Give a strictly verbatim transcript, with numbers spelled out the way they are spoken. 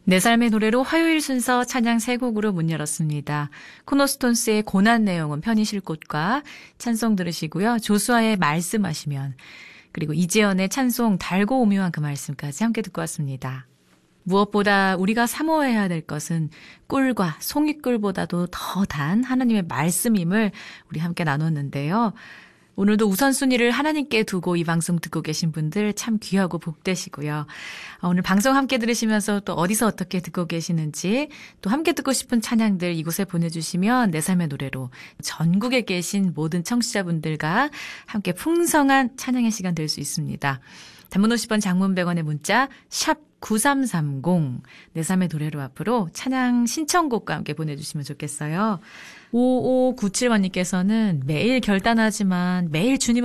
내 삶의 노래로 화요일 순서 찬양 세 곡으로 문 열었습니다. 코너스톤스의 고난 내용은 편히 쉴 곳과 찬송 들으시고요. 조수아의 말씀하시면, 그리고 이재현의 찬송 달고 오묘한 그 말씀까지 함께 듣고 왔습니다. 무엇보다 우리가 사모해야 될 것은 꿀과 송이꿀보다도 더 단 하나님의 말씀임을 우리 함께 나눴는데요. 오늘도 우선순위를 하나님께 두고 이 방송 듣고 계신 분들 참 귀하고 복되시고요. 오늘 방송 함께 들으시면서 또 어디서 어떻게 듣고 계시는지, 또 함께 듣고 싶은 찬양들 이곳에 보내주시면 내 삶의 노래로 전국에 계신 모든 청취자분들과 함께 풍성한 찬양의 시간 될 수 있습니다. 단문 오십 원, 장문 백 원의 문자 샵 구삼삼공, 내 삶의 노래로 앞으로 찬양 신청곡과 함께 보내주시면 좋겠어요. 오오구칠 번님께서는 매일 결단하지만 매일 주님